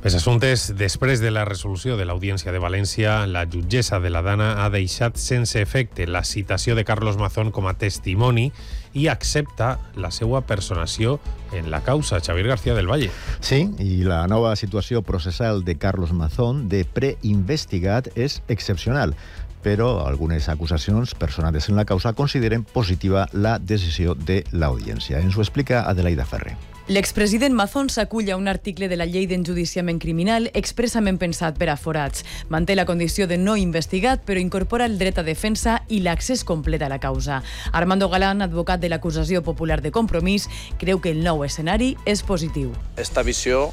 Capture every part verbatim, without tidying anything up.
Més assumptes. Després de la resolució de l'Audiència de València, la jutgessa de la Dana ha deixat sense efecte la citació de Carlos Mazón com a testimoni i accepta la seva personació en la causa. Xavier García del Valle. Sí, i la nova situació processal de Carlos Mazón de preinvestigat és excepcional, però algunes acusacions personades en la causa consideren positiva la decisió de l'Audiència. Ens ho explica Adelaida Ferrer. L'expresident Mazón s'acull a un article de la llei d'enjudiciament criminal expressament pensat per a forats. Manté la condició de no investigat, però incorpora el dret a defensa i l'accés complet a la causa. Armando Galán, advocat de l'acusació popular de Compromís, creu que el nou escenari és positiu. Esta visió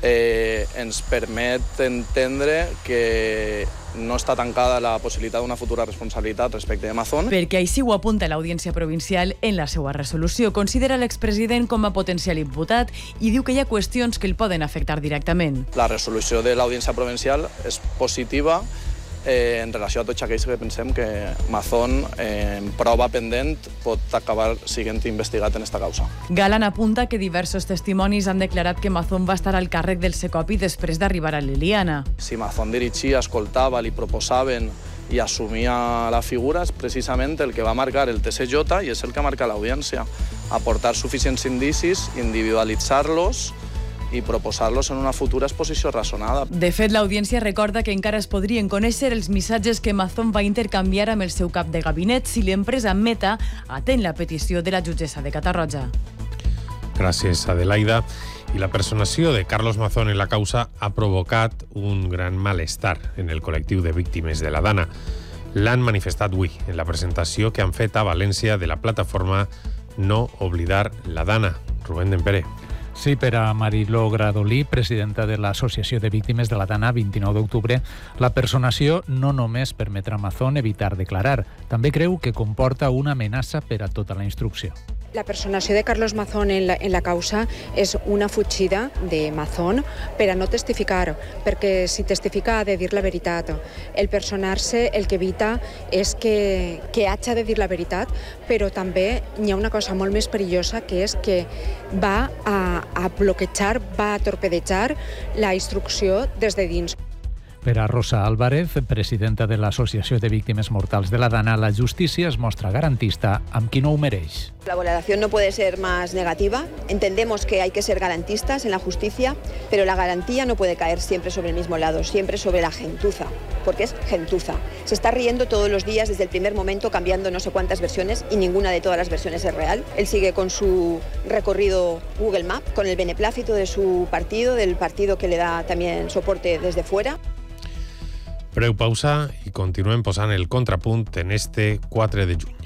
eh, ens permet entendre que no està tancada la possibilitat d'una futura responsabilitat respecte de Mazón. Perquè així ho apunta l'Audiència Provincial en la seva resolució. Considera l'expresident com a potencial imputat i diu que hi ha qüestions que el poden afectar directament. La resolució de l'Audiència Provincial és positiva eh, en relació a tots aquells que pensem que Mazón, eh, en prova pendent, pot acabar sent investigat en esta causa. Galán apunta que diversos testimonis han declarat que Mazón va estar al càrrec del Secopi després d'arribar a l'Eliana. Si Mazón dirigia, escoltava, li proposaven i assumia la figura, és precisament el que va marcar el T S J i és el que marca l'Audiència. Aportar suficients indicis, individualitzar-los i proposar-los en una futura exposició razonada. De fet, l'Audiència recorda que encara es podrien conèixer els missatges que Mazón va intercanviar amb el seu cap de gabinet si l'empresa Meta atén la petició de la jutgessa de Catarroja. Gràcies, Adelaida. I la personació de Carlos Mazón en la causa ha provocat un gran malestar en el col·lectiu de víctimes de la Dana. L'han manifestat avui en la presentació que han fet a València de la plataforma No Oblidar la Dana. Rubén Dempere. Sí, per a Mariló Gradolí, presidenta de l'Associació de Víctimes de la Dana, vint-i-nou d'octubre, la personació no només permetrà a Mazón evitar declarar, també creu que comporta una amenaça per a tota la instrucció. La personació de Carlos Mazón en la, en la causa és una fugida de Mazón per a no testificar, perquè si testifica ha de dir la veritat. El personar-se el que evita és que, que haja de dir la veritat, però també hi ha una cosa molt més perillosa, que és que va a, a bloquejar, va a torpedejar la instrucció des de dins. Per a Rosa Álvarez, presidenta de l'Associació de Víctimes Mortals de la Dana, la justícia es mostra garantista amb qui no ho mereix. La valoración no puede ser más negativa. Entendemos que hay que ser garantistas en la justicia, pero la garantía no puede caer siempre sobre el mismo lado, siempre sobre la gentuza, porque es gentuza. Se está riendo todos los días desde el primer momento, cambiando no sé cuántas versiones, y ninguna de todas las versiones es real. Él sigue con su recorrido Google Maps, con el beneplácito de su partido, del partido que le da también soporte desde fuera. Breu pausa i continuem posant el contrapunt en este quatre de juny.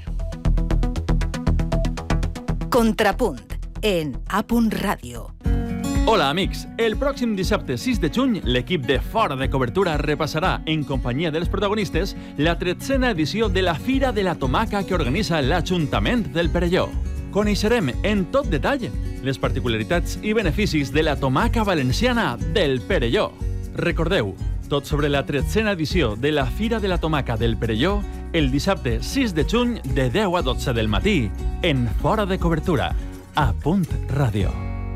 Contrapunt en A Punt Ràdio. Hola, amics. El pròxim dissabte sis de juny, l'equip de Fora de Cobertura repassarà, en companyia dels protagonistes, la tretzena edició de la Fira de la Tomaca que organitza l'Ajuntament del Perelló. Coneixerem en tot detall les particularitats i beneficis de la tomaca valenciana del Perelló. Recordeu, tot sobre la tretzena edició de la Fira de la Tomaca del Perelló el dissabte sis de juny de deu a dotze del matí en Fora de Cobertura, a Punt Ràdio.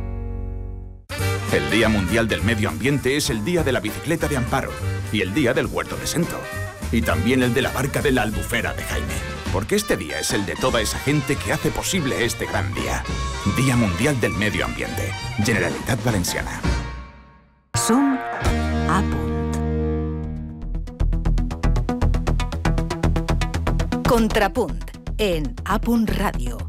El Día Mundial del Medio Ambiente es el Día de la Bicicleta de Amparo y el Día del Huerto de Sento y también el de la Barca de la Albufera de Jaime, porque este día es el de toda esa gente que hace posible este gran día. Día Mundial del Medio Ambiente, Generalitat Valenciana. Som a punt. Contrapunt en A Punt Ràdio.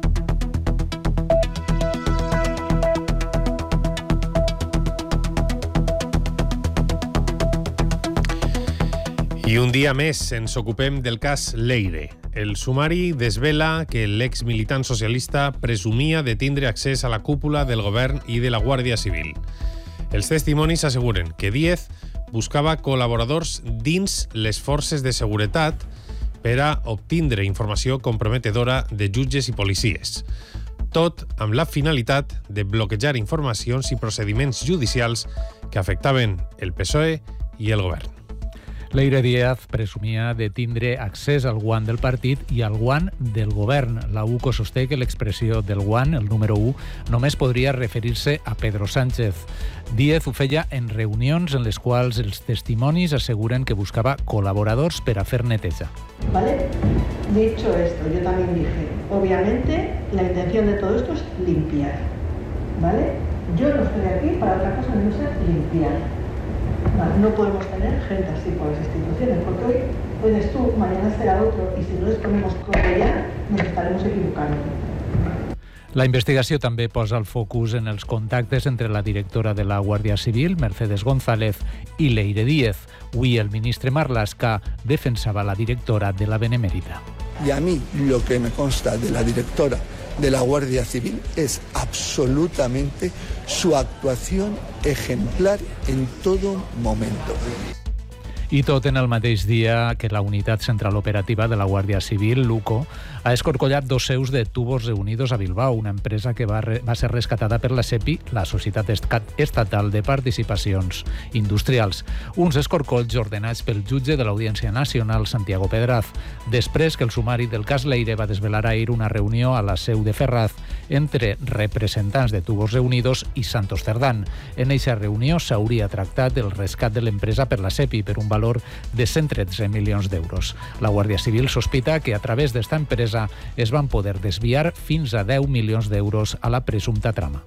I un dia més ens ocupem del cas Leire. El sumari desvela que l'ex-militant socialista presumia de tindre accés a la cúpula del govern i de la Guàrdia Civil. Els testimonis asseguren que Díez buscava col·laboradors dins les forces de seguretat per a obtindre informació comprometedora de jutges i policies. Tot amb la finalitat de bloquejar informacions i procediments judicials que afectaven el P S O E i el govern. Leire Díaz presumia de tindre accés al guant del partit i al guant del govern. La UCO sosté que l'expressió del guant, el número u, només podria referir-se a Pedro Sánchez. Díaz ho feia en reunions en les quals els testimonis asseguren que buscava col·laboradors per a fer neteja. ¿Vale? Dicho esto, yo también dije, obviamente la intención de todo esto es limpiar, ¿vale? Yo no estoy aquí para otra cosa que no sea limpiar. Vale, no podemos tener gente así por las instituciones, porque hoy puedes tú, mañana será otro, y si no les ponemos corte ya, nos estaremos equivocando. La investigació també posa el focus en els contactes entre la directora de la Guàrdia Civil, Mercedes González, i Leire Díaz. Avui el ministre Marlaska defensava la directora de la Benemèrita. Y a mí lo que me consta de la directora de la Guardia Civil es absolutamente su actuación ejemplar en todo momento. I tot en el mateix dia que la Unitat Central Operativa de la Guàrdia Civil, l'UCO, ha escorcollat dos seus de Tubos Reunidos a Bilbao, una empresa que va, re, va ser rescatada per la SEPI, la Societat Estatal de Participacions Industrials. Uns escorcolls ordenats pel jutge de l'Audiència Nacional, Santiago Pedraz, després que el sumari del cas Leire va desvelar ahir una reunió a la seu de Ferraz entre representants de Tubos Reunidos i Santos Cerdán. En eixa reunió s'hauria tractat el rescat de l'empresa per la SEPI per un valor de cent tretze milions d'euros. La Guàrdia Civil sospita que a través d'esta empresa es van poder desviar fins a deu milions d'euros a la presumpta trama.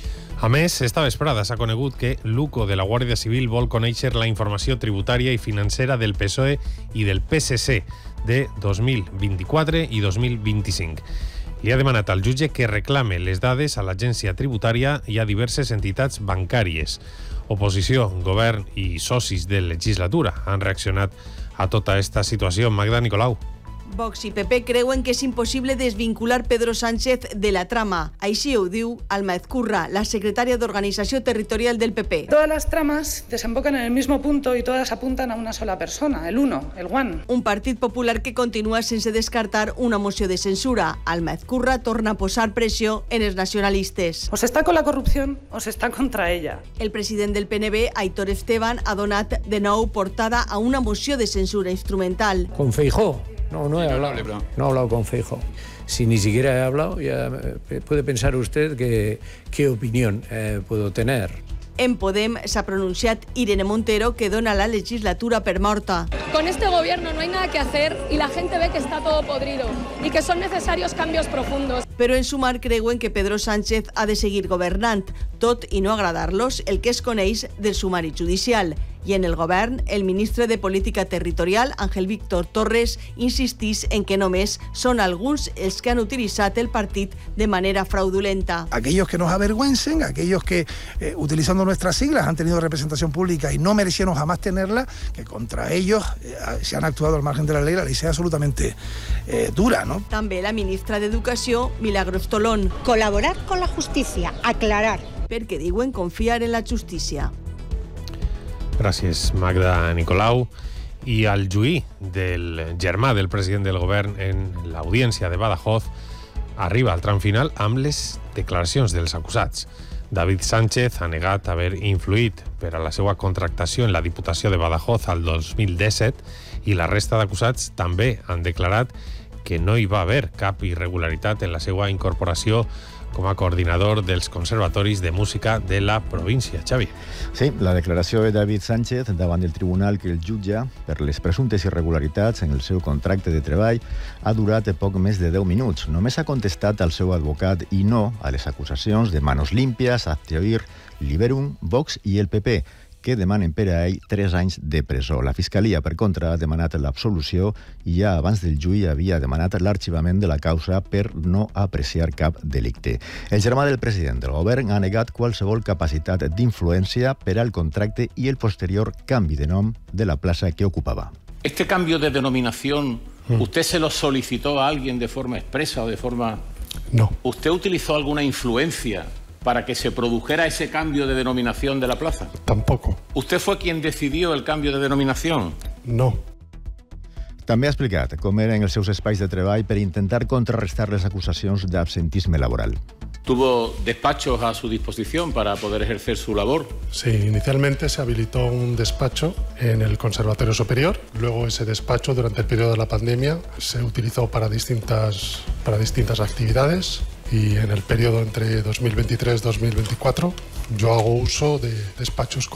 A més, esta vesprada s'ha conegut que l'UCO de la Guàrdia Civil vol conèixer la informació tributària i financera del P S O E i del P S C de dos mil vint-i-quatre i dos mil vint-i-cinc. Li ha demanat al jutge que reclame les dades a l'agència tributària i a diverses entitats bancàries. Oposició, govern i socis de legislatura han reaccionat a tota esta situació. Magda Nicolau. Vox i P P creuen que és impossible desvincular Pedro Sánchez de la trama. Així ho diu Alma Ezcurra, la secretària d'Organització Territorial del P P. Todas las tramas desembocan en el mismo punto y todas apuntan a una sola persona, el uno, el guan. Un Partit Popular que continua sense descartar una moció de censura. Alma Ezcurra torna a posar pressió en els nacionalistes. O se está con la corrupción o se está contra ella. El president del P N B, Aitor Esteban, ha donat de nou portada a una moció de censura instrumental. Con Feijóo. No, no he hablado. No he hablado con Feijóo. Si ni siquiera he hablado, ya puede pensar usted que qué opinión eh, puedo tener. En Podem s'ha pronunciat Irene Montero, que dona la legislatura per morta. Con este gobierno no hay nada que hacer y la gente ve que está todo podrido y que son necesarios cambios profundos. Però en Sumar creuen que Pedro Sánchez ha de seguir governant, tot i no agradar-los el que es coneix del sumari judicial. I en el govern, el ministre de Política Territorial, Ángel Víctor Torres, insistís en que només són alguns els que han utilitzat el partit de manera fraudulenta. Aquellos que nos avergüencen, aquellos que eh, utilizando nuestras siglas han tenido representación pública y no merecieron jamás tenerla, que contra ellos eh, se han actuado al margen de la ley, la ley sea absolutamente eh, dura, ¿no? També la ministra d'Educació, Milagros Tolón. Colaborar con la justicia, aclarar. Perquè diuen confiar en la justícia. Gràcies, Magda Nicolau. I al juí del germà del president del govern en l'audiència de Badajoz arriba al tram final amb les declaracions dels acusats. David Sánchez ha negat haver influït per a la seva contractació en la Diputació de Badajoz al dos mil disset i la resta d'acusats també han declarat que no hi va haver cap irregularitat en la seva incorporació com a coordinador dels conservatoris de música de la província. Xavi. Sí, la declaració de David Sánchez davant del tribunal que el jutja per les presumptes irregularitats en el seu contracte de treball ha durat poc més de deu minuts. Només ha contestat al seu advocat i no a les acusacions de Manos Limpias, Actioir, Liberum, Vox i el P P, que demanen per a ell tres anys de presó. La Fiscalia, per contra, ha demanat l'absolució i ja abans del juí havia demanat l'arxivament de la causa per no apreciar cap delicte. El germà del president del govern ha negat qualsevol capacitat d'influència per al contracte i el posterior canvi de nom de la plaça que ocupava. Este cambio de denominación, ¿usted se lo solicitó a alguien de forma expresa o de forma...? No. ¿Usted utilizó alguna influencia para que se produjera ese cambio de denominación de la plaza? Tampoco. ¿Usted fue quien decidió el cambio de denominación? No. També ha explicat com eren els seus espais de treball per intentar contrarrestar les acusacions d'absentisme laboral. ¿Tuvo despachos a su disposición para poder ejercer su labor? Sí, inicialmente se habilitó un despacho en el Conservatorio Superior. Luego ese despacho, durante el periodo de la pandemia, se utilizó para distintas, para distintas actividades. Y en el periodo entre dos mil veintitrés y dos mil veinticuatro yo hago uso de despachos